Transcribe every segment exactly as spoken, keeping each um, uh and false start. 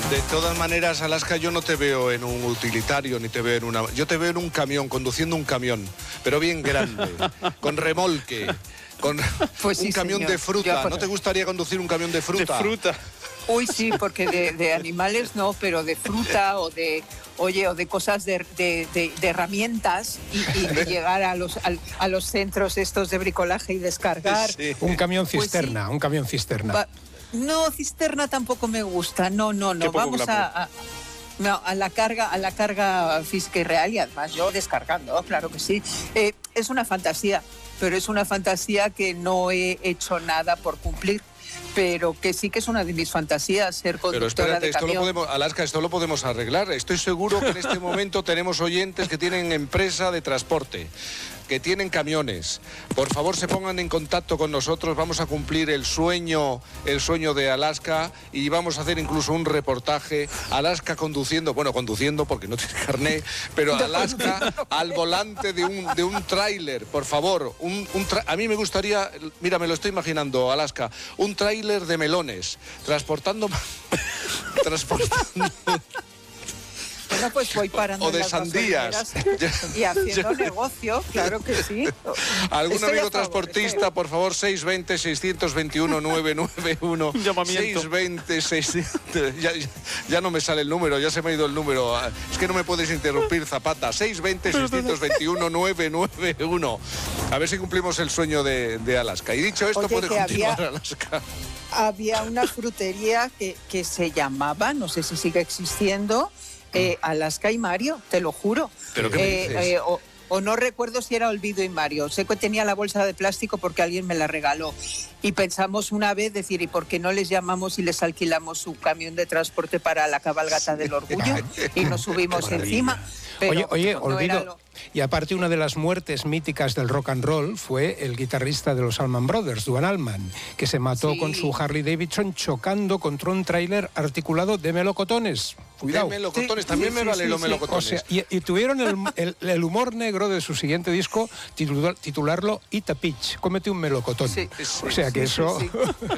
De todas maneras, Alaska, yo no te veo en un utilitario ni te veo en una... Yo te veo en un camión, conduciendo un camión, pero bien grande, con remolque, con pues sí, un camión señor. de fruta. Yo, ¿No te gustaría conducir un camión de fruta? De fruta. Uy, sí, porque de, de animales no, pero de fruta o de, oye, o de cosas de, de, de, de herramientas y, y, y llegar a los, a, a los centros estos de bricolaje y descargar. Sí. Un camión Pues cisterna, sí. un camión cisterna. Va, no, cisterna tampoco me gusta, no, no, no. Vamos a, a, no, a la carga, a la carga física y real, y además yo descargando, claro que sí. Eh, es una fantasía, pero es una fantasía que no he hecho nada por cumplir. Pero que sí que es una de mis fantasías, ser conductora Pero espérate, de esto camión. lo podemos, Alaska, esto lo podemos arreglar. Estoy seguro que en este momento tenemos oyentes que tienen empresa de transporte, que tienen camiones. Por favor, se pongan en contacto con nosotros. Vamos a cumplir el sueño, el sueño de Alaska, y vamos a hacer incluso un reportaje. Alaska conduciendo, bueno, conduciendo porque no tiene carné, pero Alaska al volante de un, de un tráiler, por favor. Un, un tra... A mí me gustaría, mira, me lo estoy imaginando, Alaska, un tráiler de melones, transportando... transportando... Bueno, pues voy parando o de en las sandías gasolineras y haciendo negocio, claro que sí. ¿Algún Estoy amigo a favor, transportista, estoy... por favor? seis dos cero, seis dos uno, nueve nueve uno. Un llamamiento. seis dos cero, seiscientos... Ya, ya, ya no me sale el número, ya se me ha ido el número. Es que no me puedes interrumpir, Zapata. seis dos cero, seis dos uno, nueve nueve uno. A ver si cumplimos el sueño de, de Alaska. Y dicho esto, Oye, puede que continuar había... Alaska. Había una frutería que, que se llamaba, no sé si sigue existiendo, eh, Alaska y Mario, te lo juro. ¿Pero qué me Eh, dices? eh, o, o no recuerdo si era Olvido y Mario. Sé que tenía la bolsa de plástico porque alguien me la regaló. Y pensamos una vez decir, ¿y por qué no les llamamos y les alquilamos su camión de transporte para la cabalgata del orgullo? Y nos subimos encima. Pero oye, oye, no olvido. era lo... Y aparte, una de las muertes míticas del rock and roll fue el guitarrista de los Allman Brothers, Duane Allman, que se mató Sí. con su Harley Davidson chocando contra un tráiler articulado de melocotones. Cuidado. De melocotones, Sí, también sí, me sí, vale sí, los sí. O melocotones. sea, y, y tuvieron el, el, el humor negro de su siguiente disco titular, titularlo Eat a Peach, cómete un melocotón. Sí, o sea que sí, eso... sí, sí.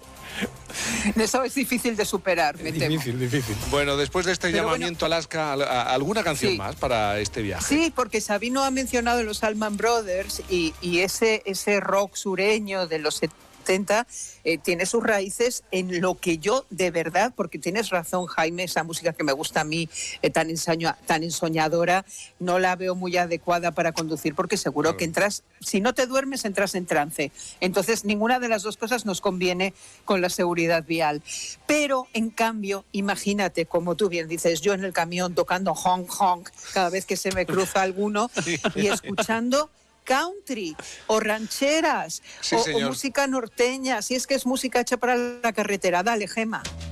Eso es difícil de superar, me temo. difícil, difícil. Bueno, después de este Pero llamamiento a Alaska, ¿al- a- ¿alguna canción Sí. más para este viaje? Sí, porque Sabino ha mencionado los Allman Brothers y, y ese, ese rock sureño de los setenta eh, tiene sus raíces en lo que yo de verdad, porque tienes razón, Jaime, esa música que me gusta a mí, eh, tan, ensaño, tan ensoñadora, no la veo muy adecuada para conducir, porque seguro Claro. que entras, si no te duermes, entras en trance. Entonces, ninguna de las dos cosas nos conviene con la seguridad vial. Pero, en cambio, imagínate, como tú bien dices, yo en el camión tocando honk honk cada vez que se me cruza alguno y escuchando country o rancheras Sí, o, o señor. música norteña, si es que es música hecha para la carretera. Dale, Gema.